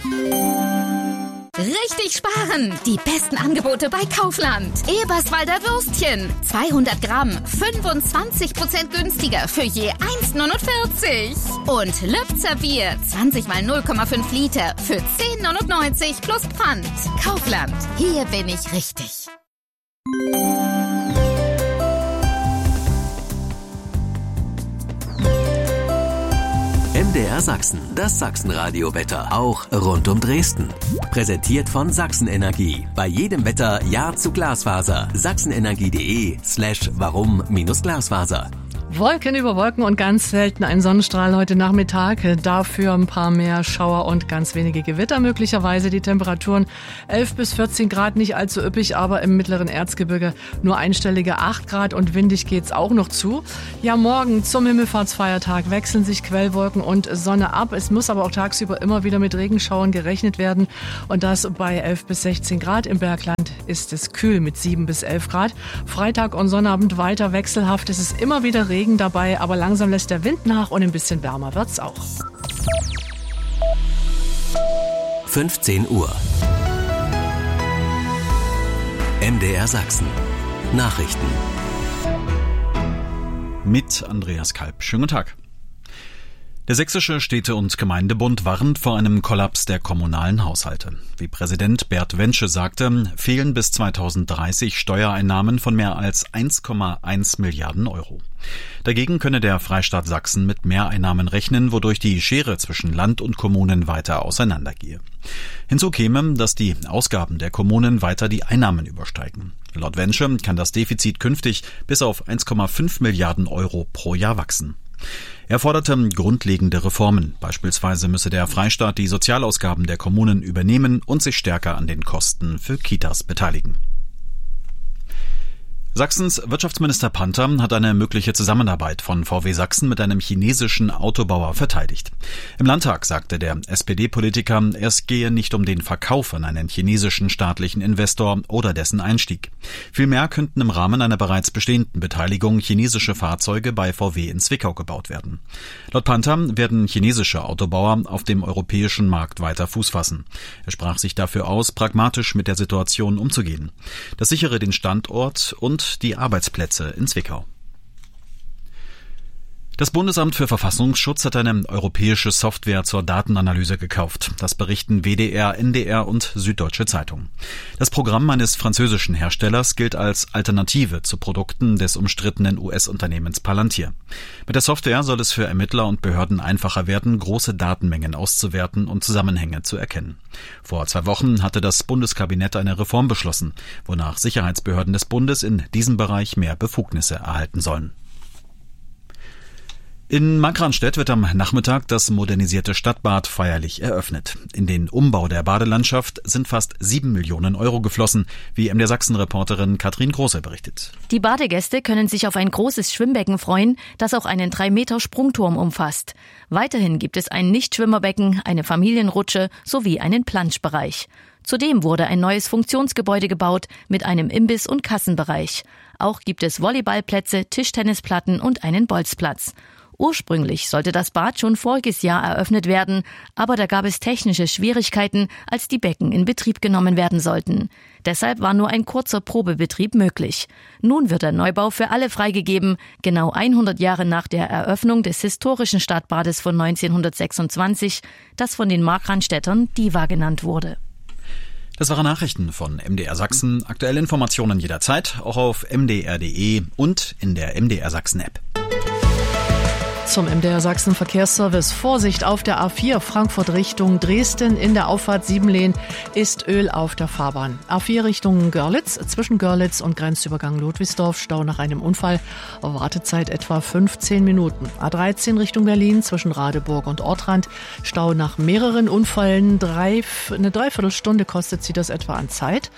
Richtig sparen! Die besten Angebote bei Kaufland. Eberswalder Würstchen. 200 Gramm, 25% günstiger für je 1,49. Und Lübzer Bier. 20 mal 0,5 Liter für 10,99 plus Pfand. Kaufland. Hier bin ich richtig. MDR Sachsen, das Sachsenradio-Wetter, auch rund um Dresden. Präsentiert von Sachsenenergie. Bei jedem Wetter Ja zu Glasfaser. sachsenenergie.de/warum-Glasfaser. Wolken über Wolken und ganz selten ein Sonnenstrahl heute Nachmittag. Dafür ein paar mehr Schauer und ganz wenige Gewitter möglicherweise. Die Temperaturen 11 bis 14 Grad, nicht allzu üppig, aber im mittleren Erzgebirge nur einstellige 8 Grad und windig geht's auch noch zu. Ja, morgen zum Himmelfahrtsfeiertag wechseln sich Quellwolken und Sonne ab. Es muss aber auch tagsüber immer wieder mit Regenschauern gerechnet werden und das bei 11 bis 16 Grad. Im Bergland ist es kühl mit 7 bis 11 Grad. Freitag und Sonnabend weiter wechselhaft. Es ist immer wieder Regen dabei, aber langsam lässt der Wind nach und ein bisschen wärmer wird's auch. 15 Uhr. MDR Sachsen. Nachrichten. Mit Andreas Kalb. Schönen guten Tag. Der Sächsische Städte- und Gemeindebund warnt vor einem Kollaps der kommunalen Haushalte. Wie Präsident Bert Wensche sagte, fehlen bis 2030 Steuereinnahmen von mehr als 1,1 Milliarden Euro. Dagegen könne der Freistaat Sachsen mit Mehreinnahmen rechnen, wodurch die Schere zwischen Land und Kommunen weiter auseinandergehe. Hinzu käme, dass die Ausgaben der Kommunen weiter die Einnahmen übersteigen. Laut Wensche kann das Defizit künftig bis auf 1,5 Milliarden Euro pro Jahr wachsen. Er forderte grundlegende Reformen. Beispielsweise müsse der Freistaat die Sozialausgaben der Kommunen übernehmen und sich stärker an den Kosten für Kitas beteiligen. Sachsens Wirtschaftsminister Panther hat eine mögliche Zusammenarbeit von VW Sachsen mit einem chinesischen Autobauer verteidigt. Im Landtag sagte der SPD-Politiker, es gehe nicht um den Verkauf an einen chinesischen staatlichen Investor oder dessen Einstieg. Vielmehr könnten im Rahmen einer bereits bestehenden Beteiligung chinesische Fahrzeuge bei VW in Zwickau gebaut werden. Laut Panther werden chinesische Autobauer auf dem europäischen Markt weiter Fuß fassen. Er sprach sich dafür aus, pragmatisch mit der Situation umzugehen. Das sichere den Standort und die Arbeitsplätze in Zwickau. Das Bundesamt für Verfassungsschutz hat eine europäische Software zur Datenanalyse gekauft. Das berichten WDR, NDR und Süddeutsche Zeitung. Das Programm eines französischen Herstellers gilt als Alternative zu Produkten des umstrittenen US-Unternehmens Palantir. Mit der Software soll es für Ermittler und Behörden einfacher werden, große Datenmengen auszuwerten und Zusammenhänge zu erkennen. Vor 2 Wochen hatte das Bundeskabinett eine Reform beschlossen, wonach Sicherheitsbehörden des Bundes in diesem Bereich mehr Befugnisse erhalten sollen. In Markranstädt wird am Nachmittag das modernisierte Stadtbad feierlich eröffnet. In den Umbau der Badelandschaft sind fast 7 Millionen Euro geflossen, wie MDR Sachsen-Reporterin Katrin Große berichtet. Die Badegäste können sich auf ein großes Schwimmbecken freuen, das auch einen 3 Meter Sprungturm umfasst. Weiterhin gibt es ein Nichtschwimmerbecken, eine Familienrutsche sowie einen Planschbereich. Zudem wurde ein neues Funktionsgebäude gebaut mit einem Imbiss- und Kassenbereich. Auch gibt es Volleyballplätze, Tischtennisplatten und einen Bolzplatz. Ursprünglich sollte das Bad schon voriges Jahr eröffnet werden, aber da gab es technische Schwierigkeiten, als die Becken in Betrieb genommen werden sollten. Deshalb war nur ein kurzer Probebetrieb möglich. Nun wird der Neubau für alle freigegeben, genau 100 Jahre nach der Eröffnung des historischen Stadtbades von 1926, das von den Markranstädtern Diva genannt wurde. Das waren Nachrichten von MDR Sachsen. Aktuelle Informationen jederzeit, auch auf mdr.de und in der MDR Sachsen App. Zum MDR Sachsen Verkehrsservice. Vorsicht auf der A4 Frankfurt Richtung Dresden. In der Auffahrt 7 ist Öl auf der Fahrbahn. A4 Richtung Görlitz. Zwischen Görlitz und Grenzübergang Ludwigsdorf Stau nach einem Unfall. Wartezeit etwa 15 Minuten. A13 Richtung Berlin. Zwischen Radeburg und Ortrand. Stau nach mehreren Unfällen. Eine Dreiviertelstunde kostet sie das etwa an Zeit.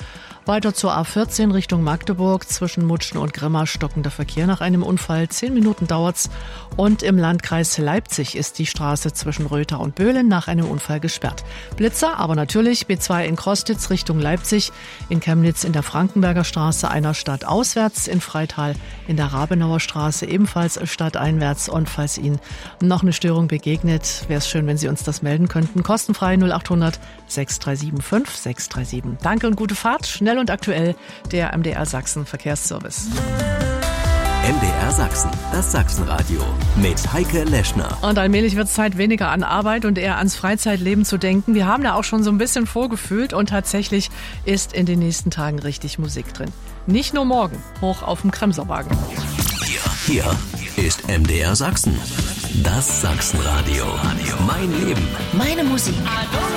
Weiter zur A14 Richtung Magdeburg. Zwischen Mutschen und Grimma stockender Verkehr nach einem Unfall. 10 Minuten dauert's. Und im Landkreis Leipzig ist die Straße zwischen Rötha und Böhlen nach einem Unfall gesperrt. Blitzer, aber natürlich B2 in Krostitz Richtung Leipzig. In Chemnitz in der Frankenberger Straße einer Stadt auswärts. In Freital in der Rabenauer Straße ebenfalls stadteinwärts. Und falls Ihnen noch eine Störung begegnet, wäre es schön, wenn Sie uns das melden könnten. Kostenfrei 0800 637 5637. Danke und gute Fahrt. Schnell und aktuell der MDR Sachsen Verkehrsservice. MDR Sachsen, das Sachsenradio mit Heike Leschner. Und allmählich wird es Zeit, weniger an Arbeit und eher ans Freizeitleben zu denken. Wir haben da auch schon so ein bisschen vorgefühlt und tatsächlich ist in den nächsten Tagen richtig Musik drin. Nicht nur morgen, hoch auf dem Kremserwagen. Hier ist MDR Sachsen, das Sachsenradio. Mein Leben, Meine Musik.